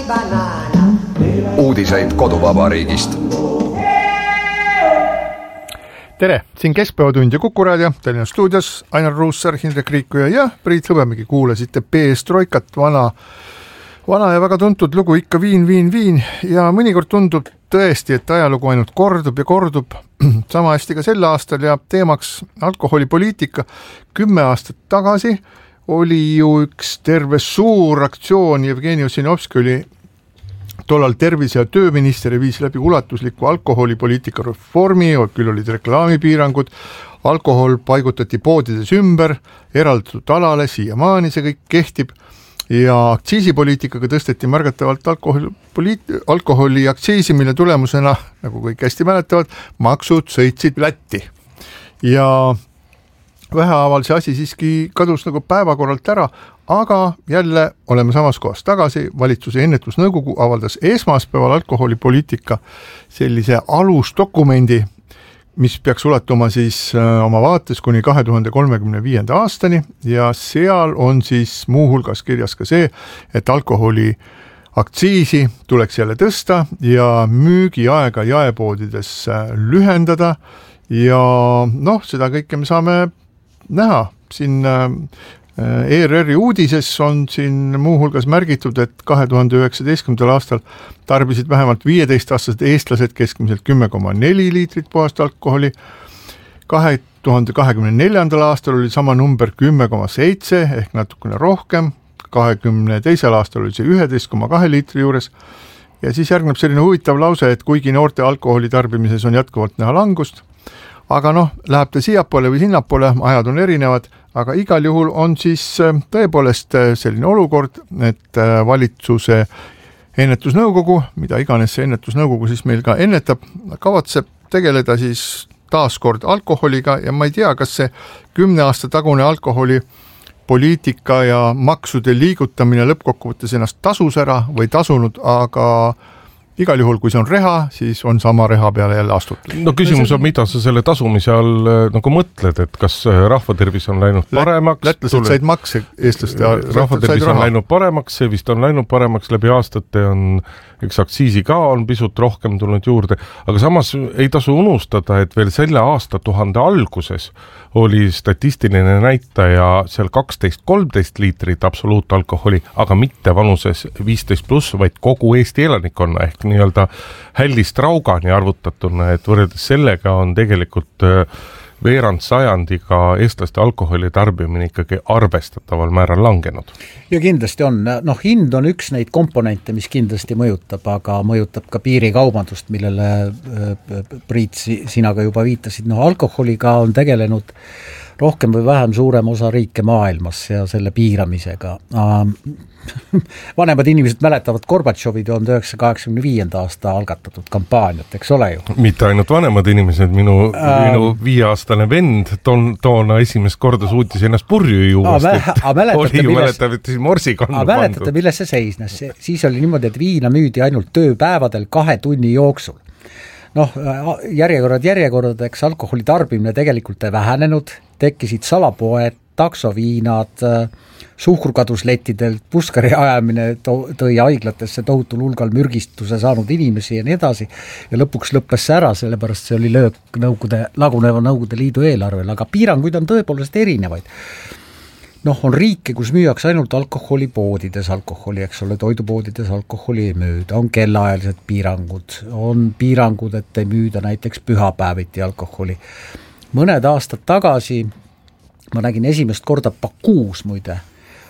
Uudiseid koduvabariigist. Tere, siin Keskpäevatund ja Kuku Raadio, Tallinna stuudios Ainar Ruussaar, Hindrek Riikuja ja Priit Hõbemägi. Kuulasite Perestroikat, vana ja väga tuntud lugu ikka viin ja mõnikord tundub tõesti, et ajalugu ainult kordub ja kordub. Sama hästi ka sel aastal ja teemaks alkoholipoliitika. 10 aastat tagasi oli ju üks terve suur aktsioon, Jevgeni Ossinovski oli tollal tervise- ja tööminister ja viis läbi ulatusliku alkoholipoliitika reformi, küll olid reklaamipiirangud, alkohol paigutati poodides ümber, eraldatud alale, siiamaani see kõik kehtib ja aktsiisipoliitikaga tõsteti märgatavalt alkoholi aktsiisi, mille tulemusena, nagu kõik hästi mäletavad, maksud sõitsid Lätti. Ja vähehaaval see asi siiski kadus nagu päevakorralt ära, aga jälle oleme samas kohas tagasi. Valitsuse ennetusnõukogu avaldas esmaspäeval alkoholipoliitika sellise alusdokumendi, mis peaks ulatuma siis oma vaates kuni 2035. aastani ja seal on siis muuhulgas kirjas ka see, et alkoholi aktsiisi tuleks jälle tõsta ja müügiaega jaepoodides lühendada ja seda kõike me saame näha. Siin ERR-i uudises on siin muuhulgas märgitud, et 2019. aastal tarbisid vähemalt 15-aastased eestlased keskmiselt 10,4 liitrit puhast alkoholi. 2024. aastal oli sama number 10,7 ehk natukene rohkem. 2022. aastal oli see 11,2 liitri juures. Ja siis järgneb selline huvitav lause, et kuigi noorte alkoholi tarbimises on jätkuvalt näha langust, aga läheb ta siiapoole või sinnapoole, ajad on erinevad, aga igal juhul on siis tõepoolest selline olukord, et valitsuse ennetusnõukogu, mida iganes see ennetusnõukogu siis meil ka ennetab, kavatseb tegeleda siis taaskord alkoholiga ja ma ei tea, kas see 10 aasta tagune alkoholipoliitika ja maksude liigutamine lõppkokkuvõttes ennast tasus ära või tasunud, aga igal juhul, kui see on reha, siis on sama reha peale jälle astutud. No küsimus on, mida sa selle tasumise all nagu mõtled, et kas rahvatervis on läinud paremaks? Lätlased said makse eestlaste ja rahvatervis on läinud paremaks, see vist on läinud paremaks läbi aastate, on üks aktsiisi ka on pisut rohkem tulnud juurde, aga samas ei tasu unustada, et veel selle aastatuhande alguses oli statistiline näitaja seal 12-13 liitrit absoluutalkoholi, aga mitte vanuses 15+, vaid kogu Eesti elanikkonna ehk nii-öelda hällist raugani arvutatuna, et võrreldes sellega on tegelikult veerand sajandiga eestlaste alkoholi tarbimine ikkagi arvestataval määral langenud. Ja kindlasti on. Hind on üks neid komponente, mis kindlasti mõjutab, aga mõjutab ka piirikaubandust, millele Priit sina ka juba viitasid. Alkoholiga on tegelenud rohkem või vähem suurem osa riike maailmas ja selle piiramisega. Vanemad inimesed mäletavad Gorbatšovi 1985. aasta algatatud kampaaniat, eks ole ju? Mitte ainult vanemad inimesed, minu 5-aastane vend toona esimest korda suutis ennast purju juuast, oli mäletate, milles see seisnes? Siis oli niimoodi, et viina müüdi ainult tööpäevadel 2 tunni jooksul. Järjekordadeks alkoholi tarbimine tegelikult ei vähenenud, tekkisid salapoed, taksoviinad, suhkrukaduslettidelt, puskari ajamine tõi haiglatesse tohutul hulgal mürgistuse saanud inimesi ja nii edasi ja lõpuks lõppes see ära, sellepärast see oli löök laguneva Nõukogude Liidu eelarvel, aga piiranguid on tõepoolest erinevaid. On riike, kus müüakse ainult alkoholipoodides alkoholi, eks ole, toidupoodides alkoholi ei müüda, on kellaajalised piirangud, on piirangud, et ei müüda näiteks pühapäeviti alkoholi. Mõned aastad tagasi ma nägin esimest korda Bakuus muide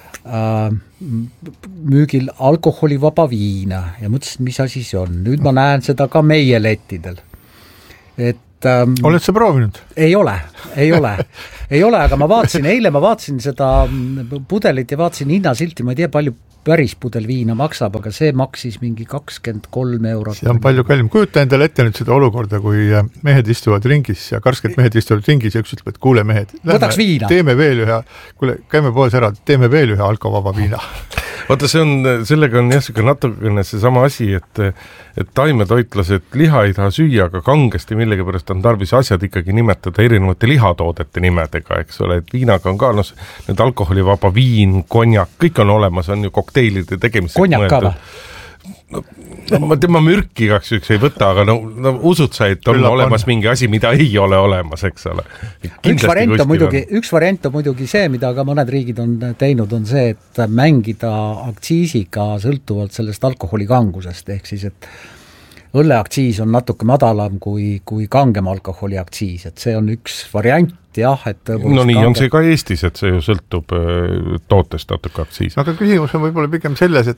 müügil alkoholivaba viina ja mõtlesin, mis asi see on. Nüüd ma näen seda ka meie lettidel. Oled sa proovinud? Ei ole, aga eile ma vaatasin seda pudelit ja vaatasin hinnasilti, ma ei tea palju päris pudel viina maksab, aga see maksis mingi 23 eurot. See on palju kallim. Kujuta endale ette nüüd seda olukorda, kui mehed istuvad ringis ja karsked mehed istuvad ringis ja üks ütleb, et kuule mehed, teeme veel ühe, käime poes ära, teeme veel ühe alkovaba viina. Vaata, sellega on natukene see sama asi, et taimetoitlased liha ei taha süüa, aga kangesti millegipärast on tarvis asjad ikkagi nimetada erinevate lihatoodete nimedega, eks ole, et viinaga on ka, need alkoholivaba viin, konjak, kõik on olemas, on ju kokteilide tegemiseks mõeldud. tema mürki igaks üks ei võta, aga no usud sa, et on olemas mingi asi, mida ei ole olemas, eks ole. Üks variant on muidugi see, mida ka mõned riigid on teinud, on see, et mängida aktsiisiga sõltuvalt sellest alkoholi kangusest, ehk siis, et õlleaktsiis on natuke madalam kui kangem alkoholi aktsiis, et see on üks variant, jah, et no nii on see ka Eestis, et see ju sõltub tootest natuke aktsiis. Aga küsimus on võib-olla pigem selles,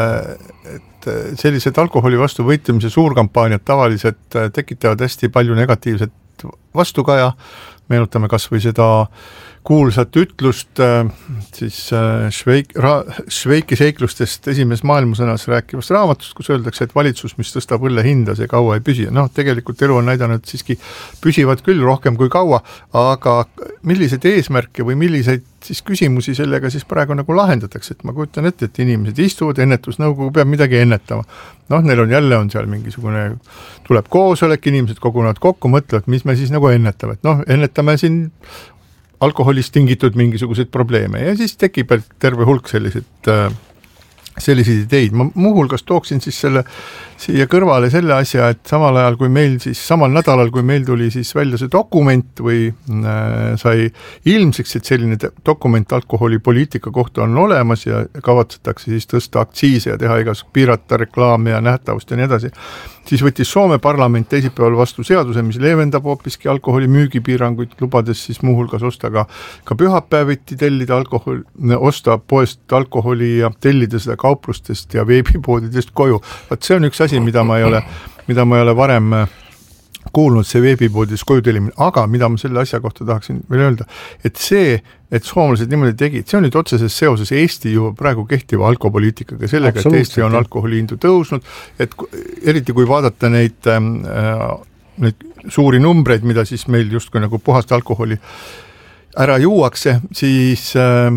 et sellised alkoholi vastu võitlemise suurkampaaniad tavaliselt tekitavad hästi palju negatiivset vastukaja, meenutame kas või seda kuulsat ütlust siis Šveiki seiklustest esimeses maailmasõnas rääkivast raamatust, kus öeldakse, et valitsus, mis tõstab õlle hinda, see kaua ei püsi. Tegelikult elu on näidanud siiski püsivad küll rohkem kui kaua, aga milliseid eesmärke või milliseid siis küsimusi sellega siis praegu nagu lahendatakse, et ma kujutan ette, et inimesed istuvad, ennetusnõukogu peab midagi ennetama. Neil on seal mingisugune, tuleb koosolek, inimesed kogunevad kokku, mõtlevad, mis me siis nagu ennetame, et ennetame siin alkoholist tingitud mingisuguseid probleeme ja siis tekib terve hulk selliseid ideid. Ma muuhulgas tooksin siis siia kõrvale selle asja, et samal ajal kui meil siis, samal nädalal, kui meil tuli siis välja see dokument või sai ilmseks, et selline dokument alkoholipoliitika kohta on olemas ja kavatsetakse siis tõsta aktsiise ja teha igas piirata reklaami ja nähtavust ja nii edasi, siis võttis Soome parlament teisipäeval vastu seaduse, mis leevendab hoopiski alkoholi müügipiiranguid, lubades siis muuhulgas osta ka pühapäeviti tellida osta poest alkoholi ja tellida seda kauplustest ja veebipoodidest koju. See on üks asi, mida ma ei ole varem kuulnud, see veebipoodis koju tellimine, aga mida ma selle asja kohta tahaksin veel öelda, et see, et soomlased niimoodi tegid, see on nüüd otseses seoses Eesti ju praegu kehtiva alkopoliitikaga, sellega, et Eesti on alkoholihindu tõusnud, et eriti kui vaadata neid suuri numbreid, mida siis meil justkui nagu puhast alkoholi ära juuakse, siis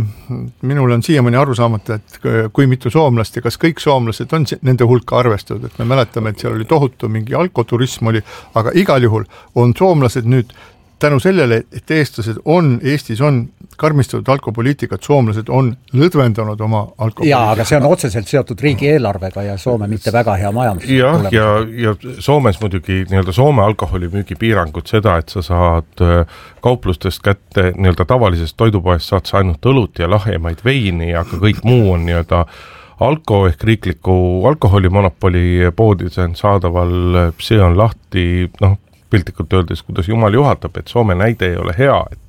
minul on siiamaani aru saamata, et kui mitu soomlast ja kas kõik soomlased on nende hulka arvestatud, et me mäletame, et seal oli tohutu mingi alkoturism oli, aga igal juhul on soomlased nüüd tänu sellele, et Eestis on karmistatud alkopoliitikat, soomlased on lõdvendanud oma alkopoliitikat. Jaa, aga see on otseselt seotud riigieelarvega ja Soome mitte väga hea majandus. Ja Soomes muidugi Soome alkoholimüügi piirangud seda, et sa saad kauplustest kätte tavalisest toidupoest saad sa ainult õlut ja lahjemaid veini, aga kõik muu on alko ehk riikliku alkoholimonopoli poodides on saadaval, see on lahti, piltlikult öeldes, kuidas jumal juhatab, et Soome näide ei ole hea, et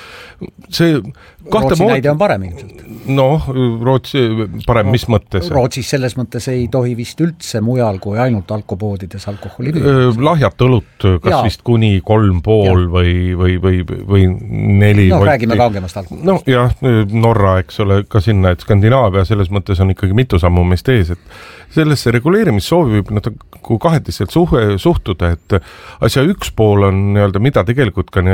see Rootsi näide on parem ilmselt. Rootsi parem, mis mõttes? Rootsis selles mõttes ei tohi vist üldse mujal kui ainult alkopoodides alkoholi lahjat õlut, kas vist kuni 3,5 või 4 räägime kangemast alkoholist. Norra, eks ole, ka sinna, et Skandinaavia selles mõttes on ikkagi mitu sammu meist ees, et sellesse reguleerimissoovi võib kahetiselt suhtuda, et asja üks pool on mida tegelikult ka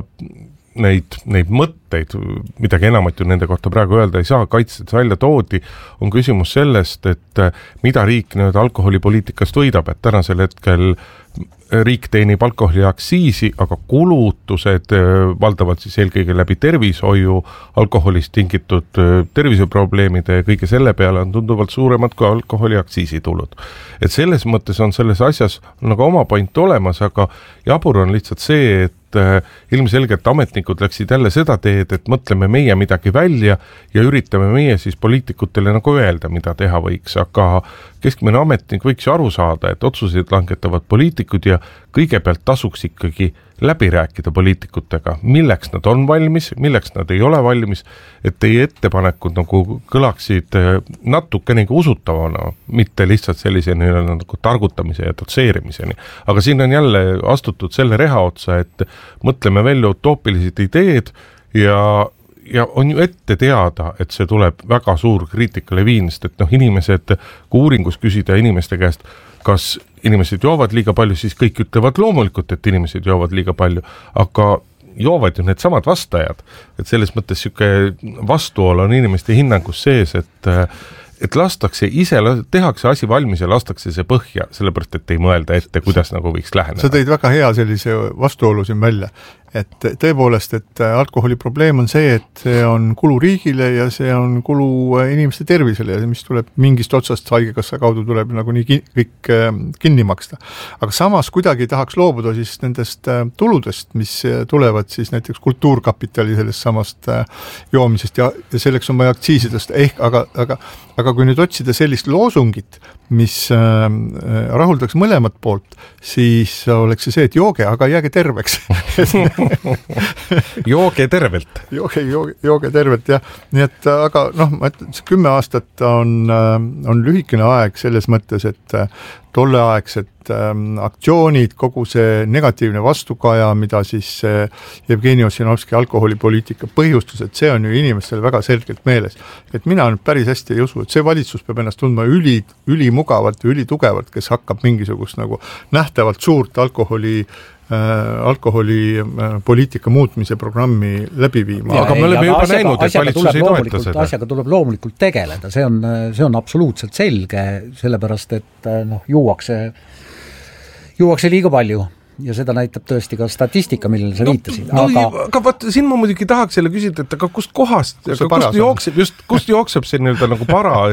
neid mõtteid, midagi enamat ju nende kohta praegu öelda ei saa, kaitset välja toodi, on küsimus sellest, et mida riik alkoholipoliitikast võidab, et tänasel hetkel riik teenib alkoholiaktsiisi, aga kulutused valdavalt siis eelkõige läbi tervishoiu, alkoholist tingitud terviseprobleemide ja kõige selle peale on tunduvalt suuremad kui alkoholiaktsiisi tulud. Et selles mõttes on selles asjas nagu oma point olemas, aga jabur on lihtsalt see, et ilmselgelt ametnikud läksid jälle seda teed, et mõtleme meie midagi välja ja üritame meie siis poliitikutele nagu öelda, mida teha võiks, aga keskmine ametnik võiks ju aru saada, et otsuseid langetavad poliitikud ja kõigepealt tasuks ikkagi läbi rääkida poliitikutega, milleks nad on valmis, milleks nad ei ole valmis, et teie ettepanekud nagu kõlaksid natukenegi usutavana, mitte lihtsalt sellise nagu targutamise ja dotseerimiseni. Aga siin on jälle astutud selle reha otsa, et mõtleme välja utoopilised ideed ja on ju ette teada, et see tuleb väga suur kriitikale viinist, et inimesed, kui uuringus küsida inimeste käest, kas inimesed joovad liiga palju, siis kõik ütlevad loomulikult, et inimesed joovad liiga palju, aga joovad ju need samad vastajad, et selles mõttes siuke vastuol on inimeste hinnangus sees, et lastakse ise, tehakse asi valmis ja lastakse see põhja, sellepärast, et ei mõelda ette, kuidas nagu võiks läheneda. Sa tõid väga hea sellise vastuolu siin välja, et tõepoolest, et alkoholi probleem on see, et see on kulu riigile ja see on kulu inimeste tervisele ja mis tuleb mingist otsast haigekassa kaudu tuleb nagu nii kõik kinni maksta. Aga samas kuidagi tahaks loobuda siis nendest tuludest, mis tulevad siis näiteks kultuurkapitali sellest samast joomisest ja selleks on vaja aktsiisidest aga kui nüüd otsida sellist loosungit, mis rahuldaks mõlemat poolt, siis oleks see, et jooge, aga jääge terveks. Jooge tervelt. Jooge tervelt, jah. Nii et, aga ma ütlen, 10 aastat on lühikene aeg selles mõttes, et tolleaegsed aktsioonid, kogu see negatiivne vastukaja, mida siis Jevgeni Ossinovski alkoholipoliitika põhjustus, et see on ju inimestel väga selgelt meeles. Et mina nüüd päris hästi ei usu, et see valitsus peab ennast tundma ülimugavalt ja ülitugevalt, kes hakkab mingisugust nagu nähtavalt suurt alkoholipoliitika muutmise programmi läbi viima. Aga me oleme juba näinud, et valitsus ei toeta seda. Asjaga tuleb loomulikult tegeleda, see on absoluutselt selge, sellepärast, et juuakse liiga palju ja seda näitab tõesti ka statistika, millele sa viitasid. Aga vaat, siin ma muidugi tahaks jälle küsida, et aga kust jookseb see nii-öelda nagu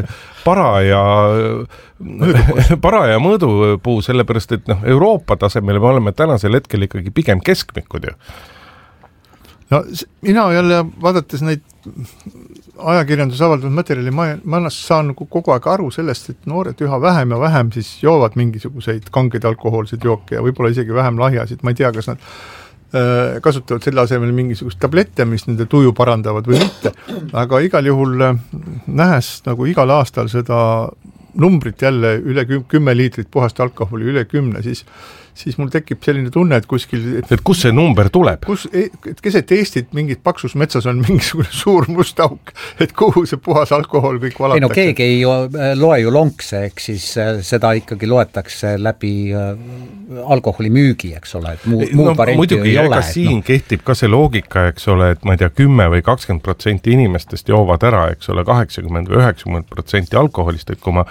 para ja mõõdupuu, sellepärast, et Euroopa tasemel me oleme tänasel hetkel ikkagi pigem keskmikud ju. No mina jälle vaadates neid ajakirjandus avaldatud materjali, ma saan kogu aeg aru sellest, et noored üha vähem ja vähem siis joovad mingisuguseid kangeid alkohoolseid jooke ja võib-olla isegi vähem lahjasid, ma ei tea, kas nad kasutavad selle asemel mingisugust tablette, mis nende tuju parandavad või mitte, aga igal juhul nähes nagu igal aastal seda numbrit jälle üle 10 liitrit puhast alkoholi, üle 10, siis mul tekib selline tunne, et kuskil... Et kus see number tuleb? Keset Eestit mingit paksus metsas on mingisugune suur must auk, et kuhu see puhas alkohol kõik valatakse. Keegi ei loe ju lonkse, ehk siis seda ikkagi loetakse läbi alkoholi müügi, eks ole, et muud varianti ei ole. Siin kehtib ka see loogika, eks ole, et ma ei tea, 10 või 20% inimestest joovad ära, eks ole, 80 või 90% alkoholist, et kui ma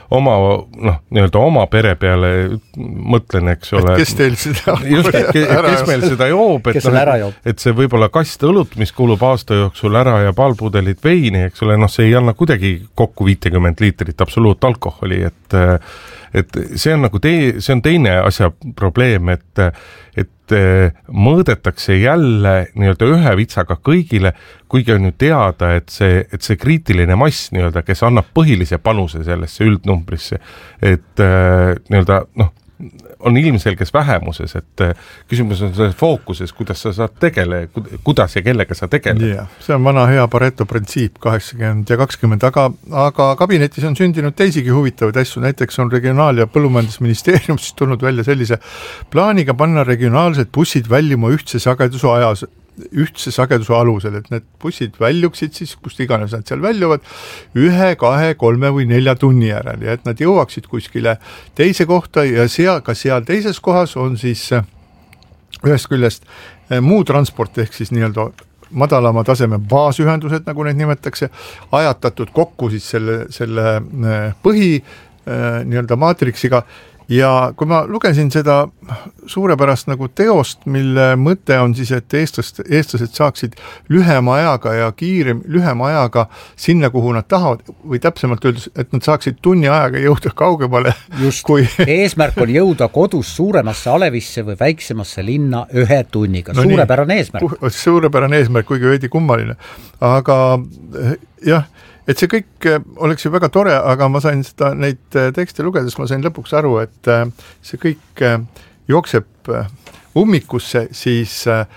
oma pere peale mõtlen, eks ole. Kes teil seda kes meil seda joob, et see võib-olla kast õlut, mis kulub aasta jooksul ära ja poolpudelit veini, eks ole, see ei anna kuidagi kokku 50 liitrit absoluutalkoholi, et see on nagu see on teine asja probleem, et mõõdetakse jälle nii-öelda ühe vitsaga kõigile, kuigi on ju teada, et see kriitiline mass nii-öelda, kes annab põhilise panuse sellesse üldnumbrisse, et nii-öelda on ilmselges vähemuses, et küsimus on selles fookuses, kuidas sa saad kuidas ja kellega sa tegeled. Yeah, see on vana hea Pareto printsiip 80 ja 20, aga kabinetis on sündinud teisigi huvitavaid asju, näiteks on Regionaal- ja Põllumajandusministeerium siis tulnud välja sellise plaaniga panna regionaalsed bussid väljuma ühtse sageduse alusel, et need bussid väljuksid siis, kust iganes nad seal väljuvad, 1, 2, 3 või 4 tunni järel ja et nad jõuaksid kuskile teise kohta ja seal teises kohas on siis ühest küljest muu transport ehk siis nii-öelda madalama taseme baasühendused, nagu neid nimetakse, ajatatud kokku siis selle põhi nii-öelda maatriksiga. Ja kui ma lugesin seda suurepärast nagu teost, mille mõte on siis, et eestlased saaksid lühema ajaga sinna, kuhu nad tahavad, või täpsemalt öeldes, et nad saaksid tunni ajaga jõuda kaugemale. Just, eesmärk on jõuda kodus suuremasse Alevisse või väiksemasse linna 1 tunniga. Suurepärane eesmärk. Suurepärane eesmärk, kuigi veidi kummaline. Aga jah, et see kõik oleks ju väga tore, aga ma sain neid tekste lugedes, ma sain lõpuks aru, et see kõik jookseb ummikusse siis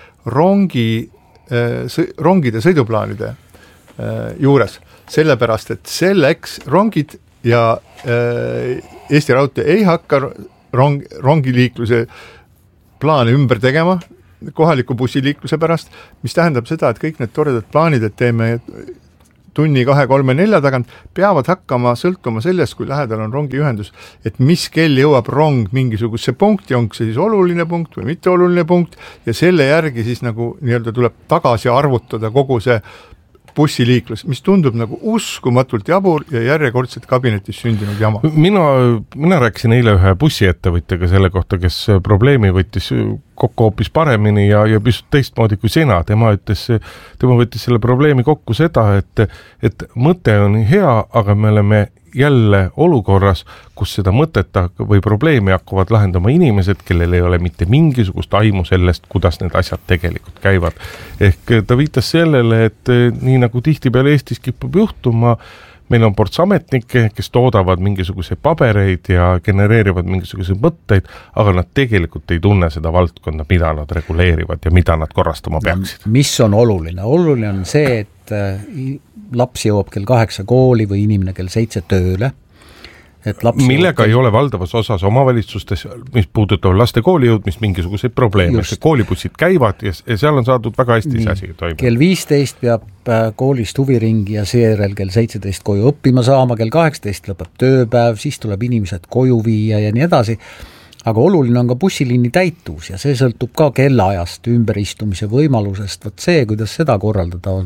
rongide sõiduplaanide juures. Sellepärast, et selleks rongid ja Eesti Raudtee ei hakka rongiliikluse plaane ümber tegema kohaliku bussiliikluse pärast, mis tähendab seda, et kõik need toredad plaanid, et teeme tunni 2, 3, 4 tagant, peavad hakkama sõltuma sellest, kui lähedal on rongiühendus, et mis kell jõuab rong mingisuguse punkti, on see siis oluline punkt või mitte oluline punkt, ja selle järgi siis nagu nii-öelda tuleb tagasi arvutada kogu see bussiliiklus, mis tundub nagu uskumatult jabur ja järjekordselt kabinetis sündinud jama. Mina rääkisin eile ühe bussiettevõtjaga selle kohta, kes probleemi võttis kokku hoopis paremini ja pisut teistmoodi kui sina. Tema võttis selle probleemi kokku seda, et mõte on hea, aga me oleme jälle olukorras, kus seda mõtet või probleemi hakkavad lahendama inimesed, kellel ei ole mitte mingisugust aimu sellest, kuidas need asjad tegelikult käivad. Ehk ta viitas sellele, et nii nagu tihtipeale Eestis kipub juhtuma, meil on ports ametnikke, kes toodavad mingisuguseid pabereid ja genereerivad mingisuguseid mõtteid, aga nad tegelikult ei tunne seda valdkonda, mida nad reguleerivad ja mida nad korrastama peaksid. Mis on oluline? Oluline on see, et laps jõuab kell 8 kooli või inimene kell 7 tööle. Millega ei ole valdavas osas omavalitsustes, mis puudutab laste kooli jõudmist, mingisuguseid probleeme. Koolibussid käivad ja seal on saadud väga hästi see asi toimub. Kell 15 peab koolist huviringi ja seejärel kell 17 koju õppima saama, kell 18 lõpeb tööpäev, siis tuleb inimesed koju viia ja nii edasi. Aga oluline on ka bussiliini täitus ja see sõltub ka kellaajast, ümberistumise võimalusest. Võt see, kuidas seda korraldada,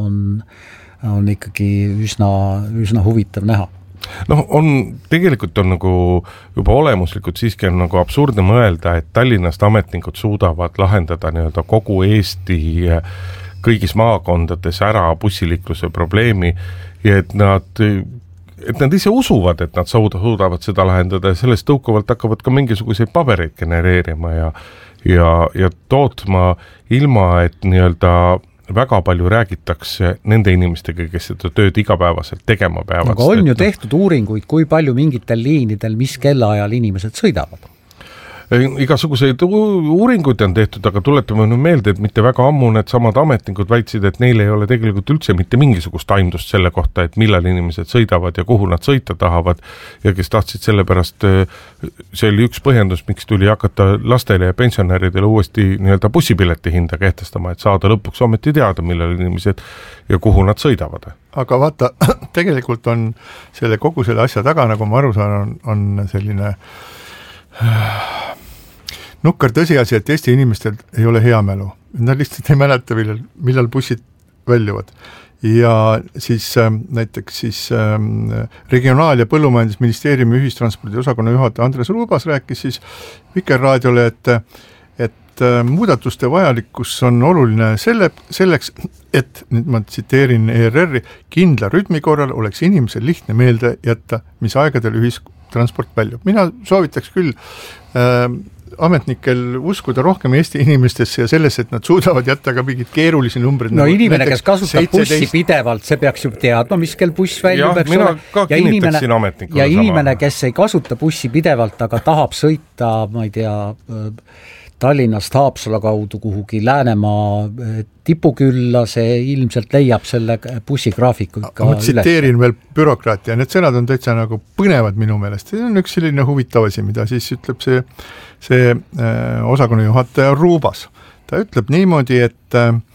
on ikkagi üsna huvitav näha. Tegelikult on nagu juba olemuslikult siiski on nagu absurdne mõelda, et Tallinnast ametnikud suudavad lahendada nii-öelda kogu Eesti kõigis maakondades ära bussiliikluse probleemi ja et nad ise usuvad, et nad suudavad seda lahendada ja sellest tõukuvalt hakkavad ka mingisuguseid pabereid genereerima ja tootma ilma, et nii-öelda väga palju räägitakse nende inimestega, kes seda tööd igapäevaselt tegema peavad. Aga on ju tehtud uuringuid, kui palju mingitel liinidel, mis kellaajal inimesed sõidavad? Igasuguseid uuringuid on tehtud, aga tuletame meelde, et mitte väga ammu need samad ametnikud väitsid, et neil ei ole tegelikult üldse mitte mingisugust aimdust selle kohta, et millal inimesed sõidavad ja kuhu nad sõita tahavad ja kes tahtsid sellepärast, see oli üks põhjendus, miks tuli hakata lastele ja pensionäridele uuesti nii-öelda bussipileti hinda kehtestama, et saada lõpuks ometi teada, millal inimesed ja kuhu nad sõidavad. Aga vaata, tegelikult on kogu selle asja taga, nagu ma aru saan, on selline nukker tõsiasi, et Eesti inimestel ei ole hea mälu. Nad lihtsalt ei mäleta, millal bussid väljuvad. Ja siis näiteks Regionaal- ja Põllumajandusministeeriumi ühistranspordi osakonna juhataja Andres Ruubas rääkis siis Vikerraadiole, et muudatuste vajalikkus on oluline selleks, et, nüüd ma tsiteerin ERR-i, kindla rütmi korral oleks inimesel lihtne meelde jätta, mis aegadel ühistransport väljub. Mina soovitaks küll ametnikel uskuda rohkem Eesti inimestesse ja sellesse, et nad suudavad jätta ka mingid keerulisi numbrid. No inimene, kes kasutab bussi pidevalt, see peaks ju teadma, mis kell buss väljub. Ja inimene, kes ei kasuta bussi pidevalt, aga tahab sõita, ma ei tea, Tallinnast Haapsala kaudu kuhugi Läänemaa tipukülla, see ilmselt leiab selle bussigraafiku ikka üles. Ma tsiteerin veel bürokraati ja need sõnad on täitsa nagu põnevad minu meelest. See on üks selline huvitav asi, mida siis ütleb see osakonna juhataja Ruubas. Ta ütleb niimoodi, et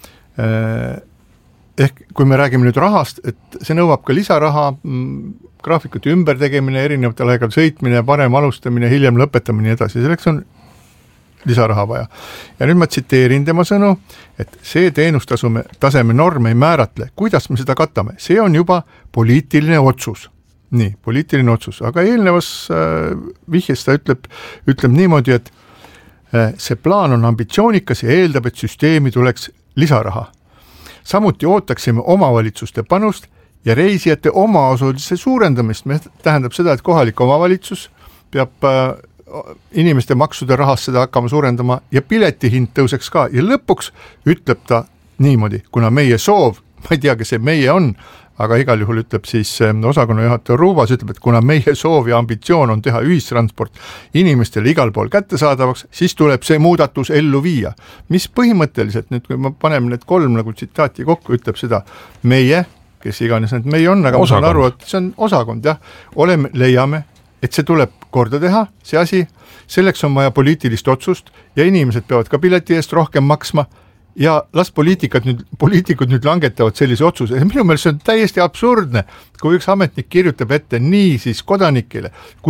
ehk kui me räägime nüüd rahast, et see nõuab ka lisaraha, graafikute ümbertegemine, erinevatel aegal sõitmine, parem alustamine, hiljem lõpetamine ja edasi. Selleks on lisaraha vaja. Ja nüüd ma tsiteerin tema sõnu, et see teenustaseme norm ei määratle, kuidas me seda katame. See on juba poliitiline otsus. Nii, poliitiline otsus. Aga eelnevas vihjes ta ütleb niimoodi, et see plaan on ambitsioonikas ja eeldab, et süsteemi tuleks lisaraha. Samuti ootaksime omavalitsuste panust ja reisijate omaosaluse suurendamist. Tähendab seda, et kohalik omavalitsus peab inimeste maksude rahast seda hakkama suurendama ja piletihind tõuseks ka. Ja lõpuks ütleb ta niimoodi, kuna meie soov, ma ei tea, kes see meie on, aga igal juhul ütleb siis osakonna juhataja Ruubas, ütleb, et kuna meie soov ja ambitsioon on teha ühistransport inimestele igal pool kättesaadavaks, siis tuleb see muudatus ellu viia. Mis põhimõtteliselt, nüüd kui ma panem need 3 nagu tsitaati kokku, ütleb seda meie, kes iganes need meie on, aga ma saan aru, et see on osakond, jah, leiame, et see tuleb korda teha, see asi, selleks on vaja poliitilist otsust ja inimesed peavad ka pileti eest rohkem maksma ja las poliitikud nüüd langetavad sellise otsuse. Minu meelest see on täiesti absurdne, kui üks ametnik kirjutab ette nii siis kodanikele,